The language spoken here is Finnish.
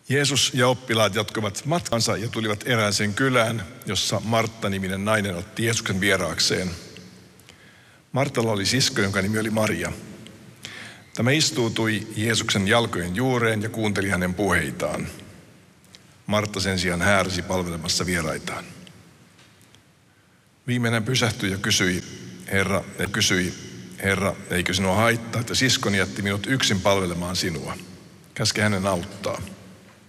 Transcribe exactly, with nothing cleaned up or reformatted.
Jeesus ja oppilaat jatkoivat matkansa ja tulivat erääseen kylään, jossa Martta-niminen nainen otti Jeesuksen vieraakseen. Martalla oli sisko, jonka nimi oli Maria. Tämä istuutui Jeesuksen jalkojen juureen ja kuunteli hänen puheitaan. Martta sen sijaan häärsi palvelemassa vieraitaan. Viimeinen pysähtyi ja kysyi, Herra, ja kysyi, Herra, eikö sinua haittaa, että siskoni jätti minut yksin palvelemaan sinua? Käske hänen auttaa.